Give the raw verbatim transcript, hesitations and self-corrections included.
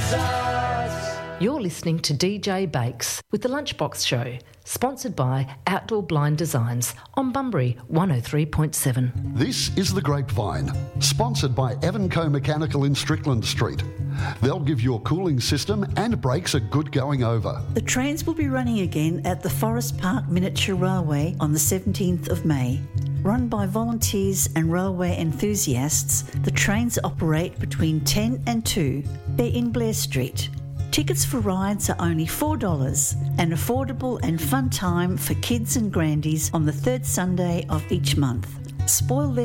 You're listening to D J Bakes with the Lunchbox Show, sponsored by Outdoor Blind Designs on Bunbury one oh three point seven. This is The Grapevine, sponsored by Evanco Mechanical in Strickland Street. They'll give your cooling system and brakes a good going over. The trains will be running again at the Forest Park Miniature Railway on the seventeenth of May. Run by volunteers and railway enthusiasts, the trains operate between ten and two. They're in Blair Street. Tickets for rides are only four dollars, an affordable and fun time for kids and grandies on the third Sunday of each month. Spoil their